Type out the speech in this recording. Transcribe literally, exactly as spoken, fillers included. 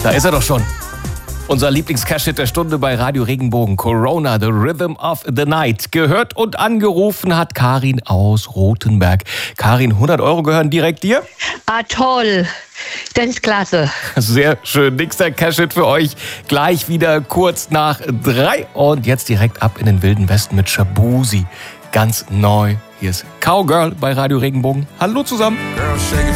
Da ist er doch schon. Unser Lieblings-Cash-Hit der Stunde bei Radio Regenbogen. Corona, The Rhythm of the Night. Gehört und angerufen hat Karin aus Rothenberg. Karin, hundert Euro gehören direkt dir? Ah, toll. Das ist klasse. Sehr schön. Nächster Cash-Hit für euch. Gleich wieder kurz nach drei. Und jetzt direkt ab in den Wilden Westen mit Shabuzi. Ganz neu. Hier ist Cowgirl bei Radio Regenbogen. Hallo zusammen. Girl,